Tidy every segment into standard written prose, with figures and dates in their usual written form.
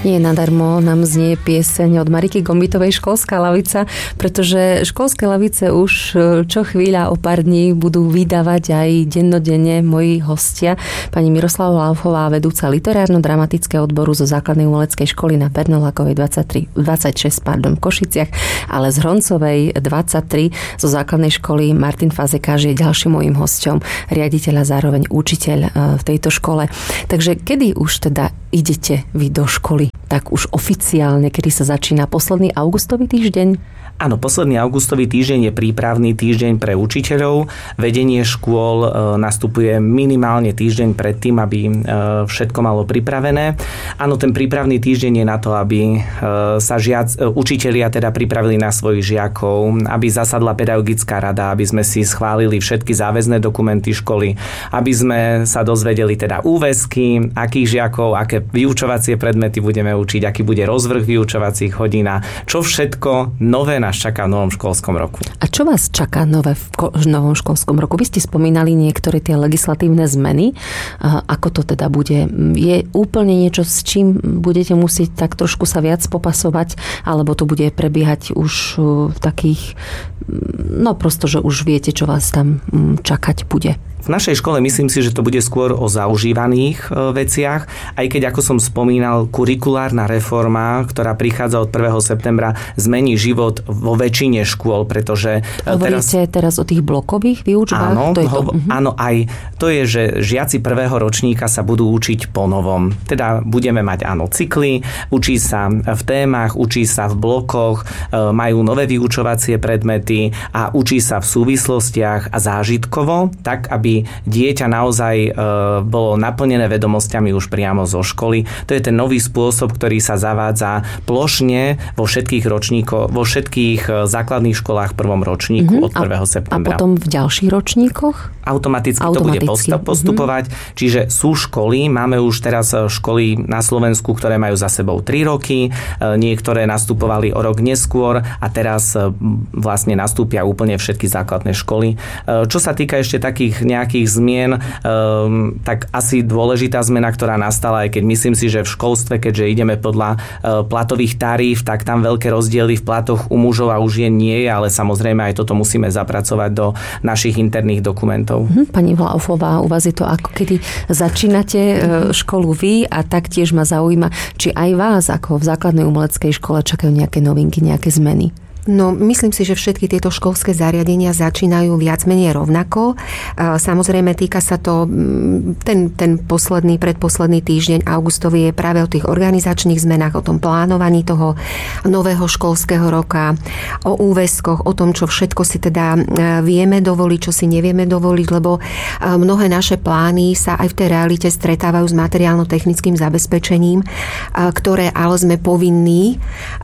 Nie nadarmo nám znie pieseň od Mariky Gombitovej Školská lavica, pretože školské lavice už čo chvíľa o pár dní budú vydávať aj dennodenne moji hostia. Pani Miroslava Laufová, vedúca literárno-dramatického odboru zo základnej umeleckej školy na Bernolákovej 26 v Košiciach, ale z Hroncovej 23 zo základnej školy Martin Fazekáš je ďalším mojím hosťom, riaditeľ a zároveň učiteľ v tejto škole. Takže kedy už teda idete vy do školy? Tak už oficiálne, kedy sa začína posledný augustový týždeň? Áno, posledný augustový týždeň je prípravný týždeň pre učiteľov. Vedenie škôl nastupuje minimálne týždeň predtým, aby všetko malo pripravené. Áno, ten prípravný týždeň je na to, aby sa učitelia teda pripravili na svojich žiakov, aby zasadla pedagogická rada, aby sme si schválili všetky záväzné dokumenty školy, aby sme sa dozvedeli teda úväzky, akých žiakov, aké vyučovacie predmety budeme učiť, aký bude rozvrh vyučovacích hodín a čo všetko nové nás čaká v novom školskom roku. A čo vás čaká nové v novom školskom roku? Vy ste spomínali niektoré tie legislatívne zmeny. Ako to teda bude? Je úplne niečo, s čím budete musieť tak trošku sa viac popasovať, alebo to bude prebiehať už v takých, no prosto, že už viete, čo vás tam čakať bude? V našej škole myslím si, že to bude skôr o zaužívaných veciach, aj keď, ako som spomínal, kurikulárna reforma, ktorá prichádza od 1. septembra, zmení život vo väčšine škôl, pretože... Hovoríte teraz o tých blokových výučbách? Áno, aj to je, že žiaci prvého ročníka sa budú učiť po novom. Teda budeme mať, cykly, učí sa v témach, učí sa v blokoch, majú nové vyučovacie predmety a učí sa v súvislostiach a zážitkovo, tak, aby dieťa naozaj bolo naplnené vedomosťami už priamo zo školy. To je ten nový spôsob, ktorý sa zavádza plošne vo všetkých ročníkoch, vo všetkých základných školách v prvom ročníku od 1. septembra. A potom v ďalších ročníkoch? Automaticky to bude postupovať. Čiže sú školy, máme už teraz školy na Slovensku, ktoré majú za sebou 3 roky, niektoré nastupovali o rok neskôr a teraz vlastne nastúpia úplne všetky základné školy. Čo sa týka ešte takých nejakých zmien, tak asi dôležitá zmena, ktorá nastala, aj keď myslím si, že v školstve, keďže ideme podľa platových taríf, tak tam veľké rozdiely v platoch u mužov a u žien nie je, ale samozrejme aj toto musíme zapracovať do našich interných dokumentov. Pani Laufová, u vás je to ako kedy začínate školu vy a taktiež ma zaujíma, či aj vás ako v základnej umeleckej škole čakajú nejaké novinky, nejaké zmeny. No, myslím si, že všetky tieto školské zariadenia začínajú viac menej rovnako. Samozrejme, týka sa to, ten predposledný týždeň augustový je práve o tých organizačných zmenách, o tom plánovaní toho nového školského roka, o úväzkoch, o tom, čo všetko si teda vieme dovoliť, čo si nevieme dovoliť, lebo mnohé naše plány sa aj v tej realite stretávajú s materiálno-technickým zabezpečením, ktoré ale sme povinní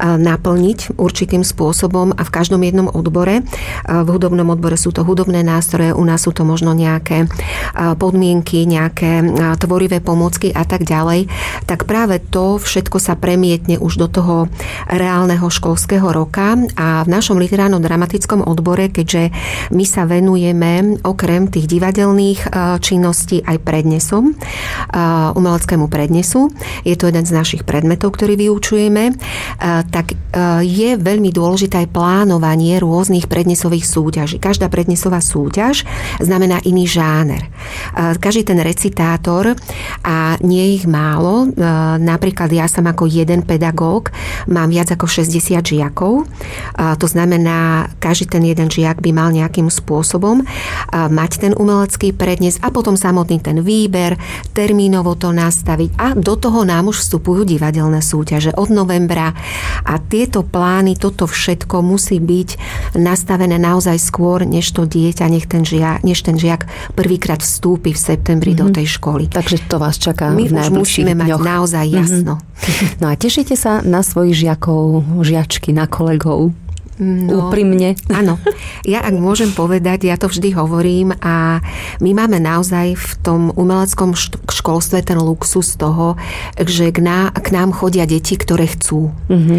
naplniť určitým spôsobom a v každom jednom odbore. V hudobnom odbore sú to hudobné nástroje, u nás sú to možno nejaké podmienky, nejaké tvorivé pomôcky a tak ďalej. Tak práve to všetko sa premietne už do toho reálneho školského roka a v našom literárno-dramatickom odbore, keďže my sa venujeme okrem tých divadelných činností aj prednesom, umeleckému prednesu, je to jeden z našich predmetov, ktorý vyučujeme, tak je veľmi dôležité aj plánovanie rôznych prednesových súťaží. Každá prednesová súťaž znamená iný žáner. Každý ten recitátor, a nie je ich málo, napríklad ja som ako jeden pedagóg, mám viac ako 60 žiakov. To znamená, každý ten jeden žiak by mal nejakým spôsobom mať ten umelecký prednes a potom samotný ten výber, termínovo to nastaviť a do toho nám už vstupujú divadelné súťaže od novembra a tieto plány, toto všetko musí byť nastavené naozaj skôr, než to dieťa, než ten žiak prvýkrát vstúpi v septembri do tej školy. Takže to vás čaká v najbližších dňoch. My už musíme mať naozaj jasno. No a tešíte sa na svojich žiakov, žiačky, na kolegov? Úprimne. Áno. Ja ak môžem povedať, ja to vždy hovorím a my máme naozaj v tom umeleckom školstve ten luxus toho, že k nám chodia deti, ktoré chcú.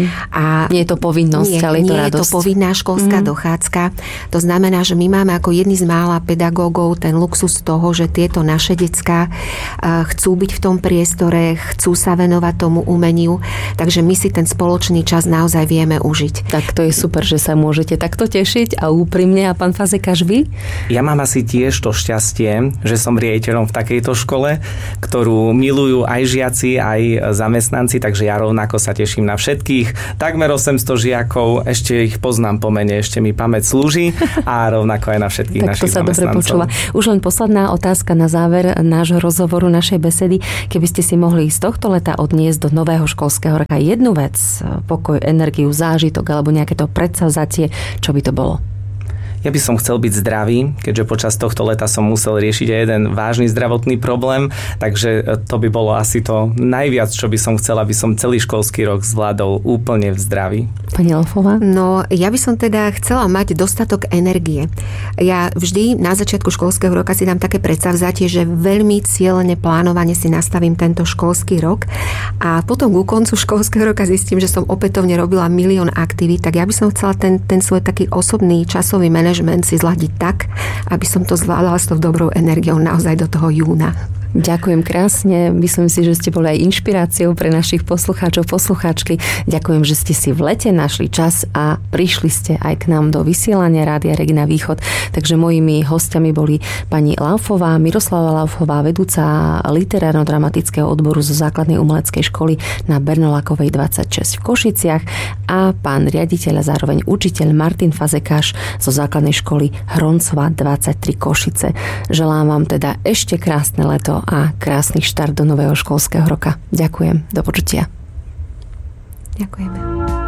A nie je to povinnosť, ale je to radosť. Nie je to povinná školská dochádzka. To znamená, že my máme ako jedni z mála pedagógov ten luxus toho, že tieto naše decká chcú byť v tom priestore, chcú sa venovať tomu umeniu, takže my si ten spoločný čas naozaj vieme užiť. Tak to je super, že sa môžete takto tešiť a úprimne. A pán Fazekáš, vy? Ja mám asi tiež to šťastie, že som riaditeľom v takejto škole, ktorú milujú aj žiaci, aj zamestnanci, takže ja rovnako sa teším na všetkých. Takmer 800 žiakov, ešte ich poznám po mene, ešte mi pamäť slúži a rovnako aj na všetkých našich zamestnancov. Tak to sa dobre počúva. Už len posledná otázka na záver nášho rozhovoru, našej besedy. Keby ste si mohli z tohto leta odniesť do nového školského roka jednu vec, pokoj, energiu, zážitok alebo nejaké to predsavzatie, čo by to bolo? Ja by som chcel byť zdravý, keďže počas tohto leta som musel riešiť aj jeden vážny zdravotný problém, takže to by bolo asi to najviac, čo by som chcel, aby som celý školský rok zvládol úplne v zdraví. Pani Laufová? No, ja by som teda chcela mať dostatok energie. Ja vždy na začiatku školského roka si dám také predsavzatie, že veľmi cieľene plánovane si nastavím tento školský rok a potom ku koncu školského roka zistím, že som opätovne robila milión aktivít, tak ja by som chcela ten svoj taký osobný časový manažment si zladiť tak, aby som to zvládala s tou dobrou energiou naozaj do toho júna. Ďakujem krásne. Myslím si, že ste boli aj inšpiráciou pre našich poslucháčov, poslucháčky. Ďakujem, že ste si v lete našli čas a prišli ste aj k nám do vysielania Rádia Regina Východ. Takže mojimi hostiami boli pani Laufová, Miroslava Laufová, vedúca literárno-dramatického odboru zo základnej umeleckej školy na Bernolákovej 26 v Košiciach a pán riaditeľ a zároveň učiteľ Martin Fazekáš zo základnej školy Hroncova 23 Košice. Želám vám teda ešte krásne leto a krásny štart do nového školského roka. Ďakujem. Do počutia. Ďakujeme.